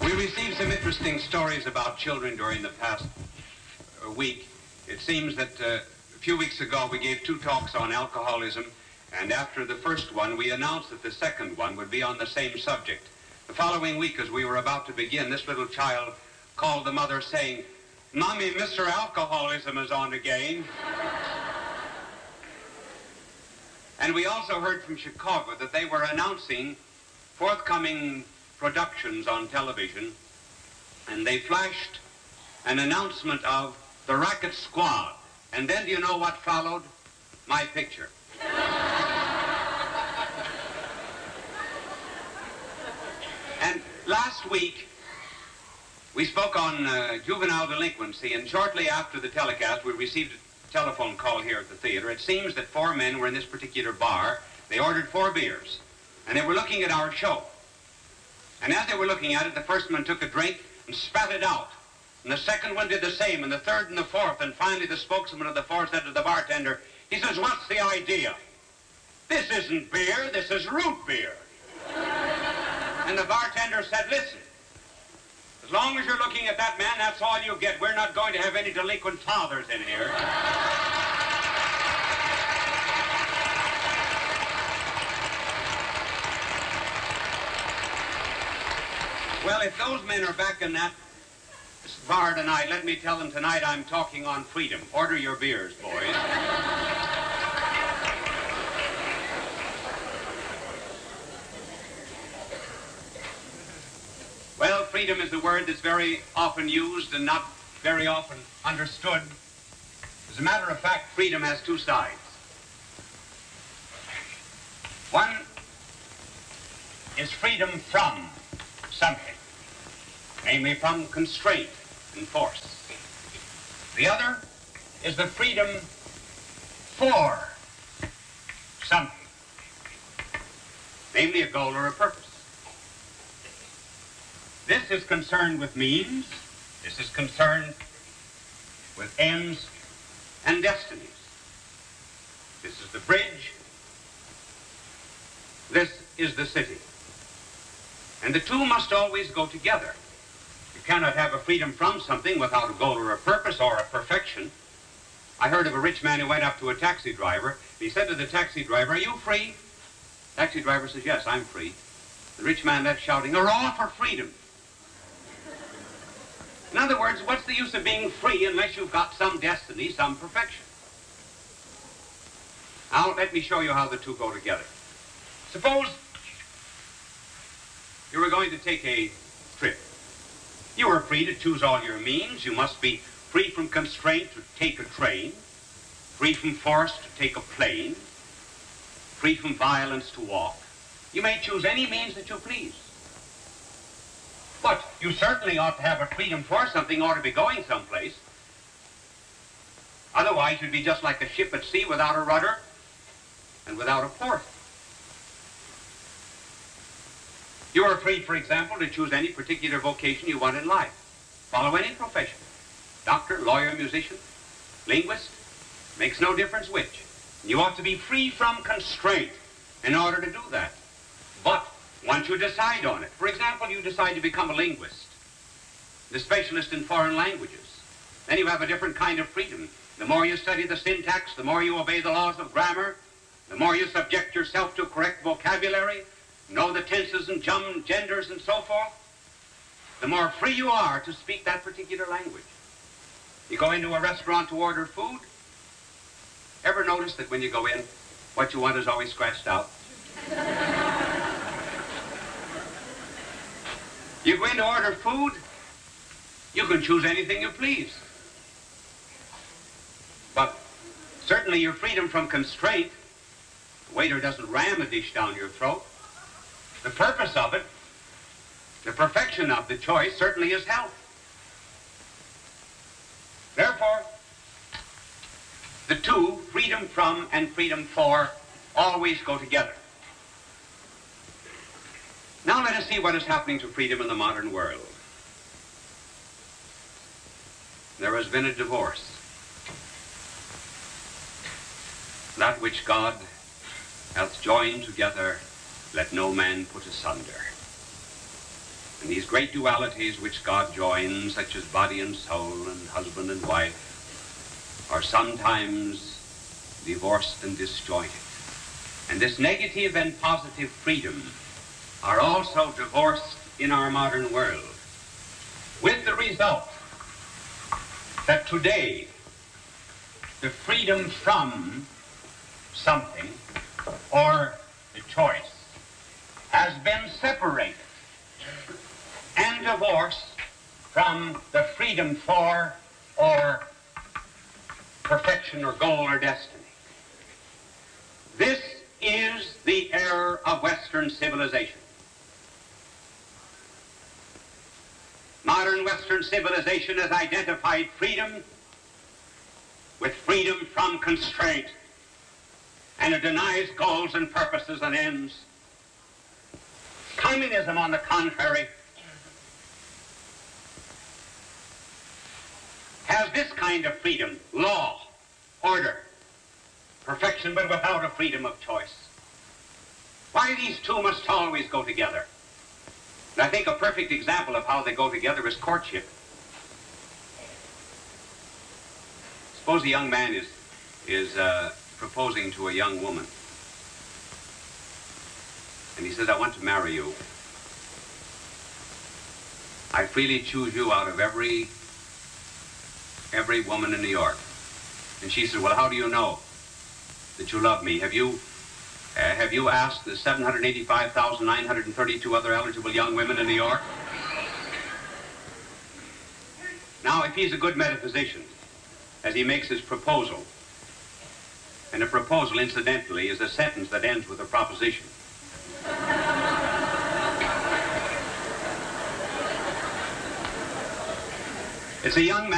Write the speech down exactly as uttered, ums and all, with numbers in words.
We received some interesting stories about children during the past uh, week. It seems that uh, a few weeks ago we gave two talks on alcoholism, and after the first one we announced that the second one would be on the same subject. The following week, as we were about to begin, this little child called the mother saying, "Mommy, Mister Alcoholism is on again." And we also heard from Chicago that they were announcing forthcoming productions on television, and they flashed an announcement of the Racket Squad. And then do you know what followed? My picture. And last week, we spoke on uh, juvenile delinquency, and shortly after the telecast, we received a telephone call here at the theater. It seems that four men were in this particular bar. They ordered four beers, and they were looking at our show. And as they were looking at it, the first one took a drink and spat it out. And the second one did the same, and the third and the fourth. And finally, the spokesman of the four said to the bartender, he says, "What's the idea? This isn't beer, this is root beer." And the bartender said, "Listen, as long as you're looking at that man, that's all you get. We're not going to have any delinquent fathers in here." Well, if those men are back in that bar tonight, let me tell them tonight I'm talking on freedom. Order your beers, boys. Well, freedom is a word that's very often used and not very often understood. As a matter of fact, freedom has two sides. One is freedom from something, namely from constraint and force. The other is the freedom for something, namely a goal or a purpose. This is concerned with means, this is concerned with ends and destinies. This is the bridge, this is the city. And the two must always go together. You cannot have a freedom from something without a goal or a purpose or a perfection. I heard of a rich man who went up to a taxi driver. He said to the taxi driver, "Are you free?" Taxi driver says, "Yes, I'm free." The rich man left shouting, "Hurrah for freedom!" In other words, what's the use of being free unless you've got some destiny, some perfection? Now, let me show you how the two go together. Suppose you were going to take a trip. You are free to choose all your means. You must be free from constraint to take a train, free from force to take a plane, free from violence to walk. You may choose any means that you please. But you certainly ought to have a freedom for something, ought to be going someplace. Otherwise, you'd be just like a ship at sea without a rudder and without a port. You are free, for example, to choose any particular vocation you want in life. Follow any profession. Doctor, lawyer, musician, linguist, makes no difference which. You ought to be free from constraint in order to do that. But once you decide on it, for example, you decide to become a linguist, a specialist in foreign languages, then you have a different kind of freedom. The more you study the syntax, the more you obey the laws of grammar, the more you subject yourself to correct vocabulary, know the tenses and jum, genders and so forth, the more free you are to speak that particular language. You go into a restaurant to order food. Ever notice that when you go in, what you want is always scratched out? You go in to order food, you can choose anything you please. But certainly your freedom from constraint, the waiter doesn't ram a dish down your throat. The purpose of it, the perfection of the choice, certainly is health. Therefore, the two, freedom from and freedom for, always go together. Now let us see what is happening to freedom in the modern world. There has been a divorce. That which God hath joined together, let no man put asunder. And And these great dualities which God joins, such as body and soul and husband and wife, are sometimes divorced and disjointed. And this negative and positive freedom are also divorced in our modern world, with the result that today the freedom from something, or the choice, has been separated and divorced from the freedom for or perfection or goal or destiny. This is the error of Western civilization. Modern Western civilization has identified freedom with freedom from constraint, and it denies goals and purposes and ends. Communism, on the contrary, has this kind of freedom: law, order, perfection, but without a freedom of choice. Why these two must always go together? And I think a perfect example of how they go together is courtship. Suppose a young man is, is uh, proposing to a young woman. And he says, I want to marry you. I freely choose you out of every, every woman in New York. And she says, well, how do you know that you love me? Have you, uh, have you asked the seven hundred eighty-five thousand nine hundred thirty-two other eligible young women in New York? Now, if he's a good metaphysician, as he makes his proposal, and a proposal, incidentally, is a sentence that ends with a proposition. It's a young man